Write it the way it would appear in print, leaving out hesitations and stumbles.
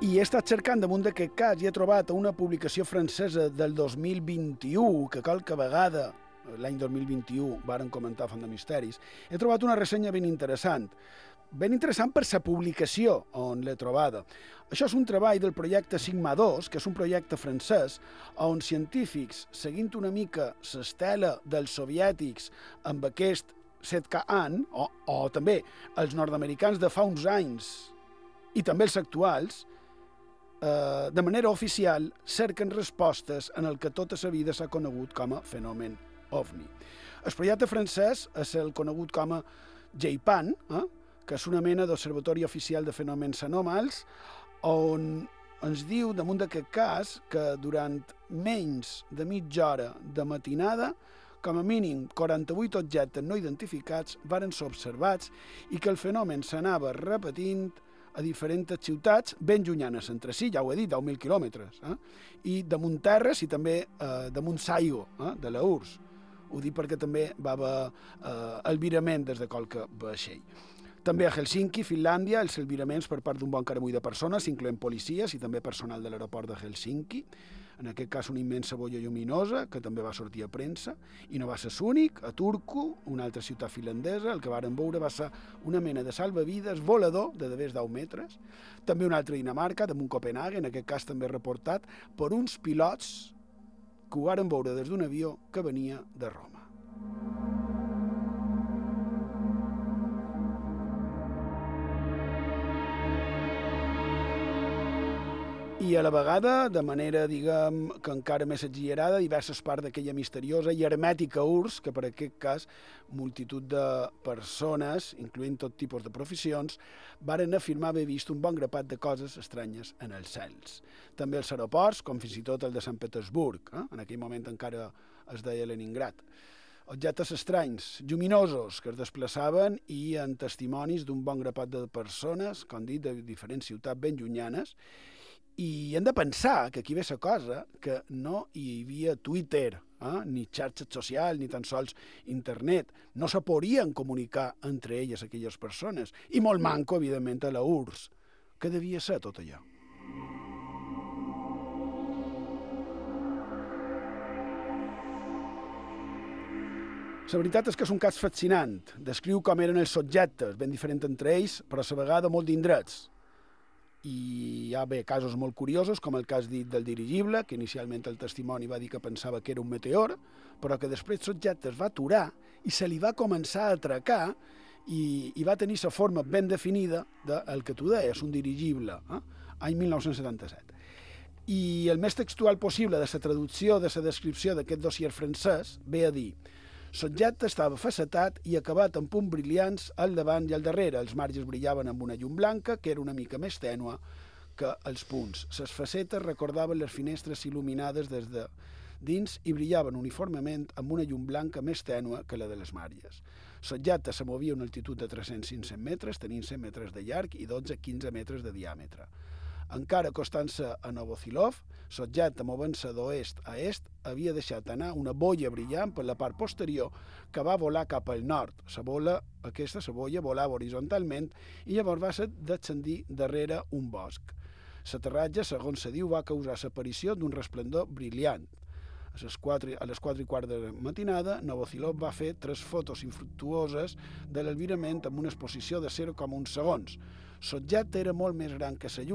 I he estat cercant damunt d'aquest cas i he trobat una publicació francesa del 2021, que qualque vegada, l'any 2021, varen comentar Font de Misteris, he trobat una ressenya ben interessant per la publicació on l'he trobada. Això és un treball del projecte Sigma 2, que és un projecte francès, on científics, seguint una mica l'estela dels soviètics amb aquest 7K, o també els nord-americans de fa uns anys i també els actuals, de manera oficial cerquen respostes en el que tota la vida s'ha conegut com a fenomen OVNI. El projecte francès és el conegut com a JPAN, que és una mena d'observatori oficial de fenòmens anòmals, on ens diu, damunt d'aquest cas, que durant menys de mitja hora de matinada, com a mínim 48 objectes no identificats varen ser observats i que el fenomen s'anava repetint a diferents ciutats ben llunyanes entre si, ja ho he dit, 10.000 quilòmetres, i damunt terres i també damunt Saigo, de la URSS. Ho dic perquè també va haver albirament des de qualque vaixell. També a Helsinki, Finlàndia, els albiraments per part d'un bon caramull de persones, incloent policies i també personal de l'aeroport de Helsinki. En aquest cas, una immensa boia lluminosa, que també va sortir a premsa, i no va ser l'únic. A Turku, una altra ciutat finlandesa, el que varen veure va ser una mena de salvavides volador de més 10 metres. També una altra a Dinamarca, damunt Copenhague, en aquest cas també reportat per uns pilots que ho varen veure des d'un avió que venia de Roma. I a la vegada, de manera, diguem, que encara més exagerada, diverses parts d'aquella misteriosa i hermètica URSS, que per aquest cas multitud de persones, incloent tot tipus de professions, varen afirmar haver vist un bon grapat de coses estranyes en els cels. També els aeroports, com fins i tot el de Sant Petersburg, en aquell moment encara es deia Leningrad. Objectes estranys, lluminosos, que es desplaçaven i en testimonis d'un bon grapat de persones, com dit, de diferents ciutats ben llunyanes. I hem de pensar que aquí ve la cosa que no hi havia Twitter, ni xarxes socials, ni tan sols internet. No se podien comunicar entre elles aquelles persones. I molt manco, evidentment, a la URSS. Què devia ser tot allò? La veritat és que és un cas fascinant. Descriu com eren els subjectes, ben diferents entre ells, però a la vegada molt d'indrets. I hi ha casos molt curiosos, com el cas dit del dirigible, que inicialment el testimoni va dir que pensava que era un meteor, però que després el subjecte es va aturar i se li va començar a atracar i va tenir la forma ben definida del que tu deies, un dirigible, any 1977. I el més textual possible de la traducció de la descripció d'aquest dossier francès ve a dir: l'objecte estava facetat i acabat amb punts brillants al davant i al darrere. Els marges brillaven amb una llum blanca que era una mica més tènua que els punts. Les facetes recordaven les finestres il·luminades des de dins i brillaven uniformement amb una llum blanca més tènua que la de les marges. L'objecte se movia a una altitud de 300-500 metres, tenint 100 metres de llarg i 12-15 metres de diàmetre. Encara acostant-se a Novocilov, l'objecte movent-se d'oest a est havia deixat anar una boia brillant per la part posterior que va volar cap al nord. Aquesta boia volava horitzontalment i llavors va descendir darrere un bosc. L'aterratge, segons se diu, va causar l'aparició d'un resplendor brillant. A les 4:15 de la matinada, Novocilov va fer 3 fotos infructuoses de l'albirament amb una exposició de 0,1 segons. L'objecte era molt més gran que la llum